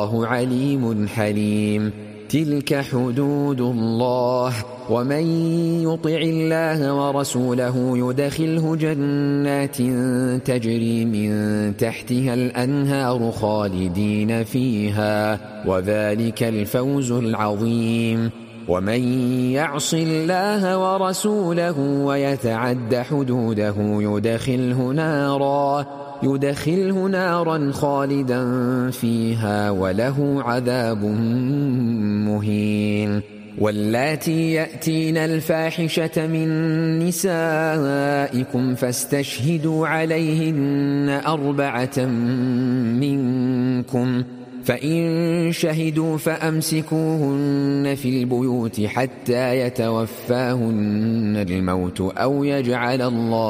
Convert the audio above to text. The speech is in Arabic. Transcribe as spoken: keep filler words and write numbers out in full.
الله عليم حليم. تلك حدود الله، ومن يطع الله ورسوله يدخله جنات تجري من تحتها الأنهار خالدين فيها، وذلك الفوز العظيم. ومن يعص الله ورسوله ويتعد حدوده يدخله نارا يدخله نارا خالدا فيها وله عذاب مهين. واللاتي يأتين الفاحشة من نسائكم فاستشهدوا عليهن أربعة منكم، فإن شهدوا فأمسكوهن في البيوت حتى يتوفاهن الموت أو يجعل الله